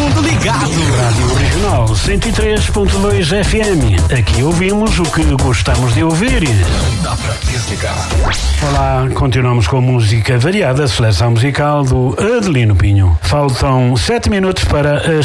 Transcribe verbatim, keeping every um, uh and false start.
mundo ligado. Rádio Regional cento e três ponto dois F M. Aqui ouvimos o que gostamos de ouvir. Não dá pra desligar. Olá, continuamos com música variada, seleção musical do Adelino Pinho. Faltam sete minutos para as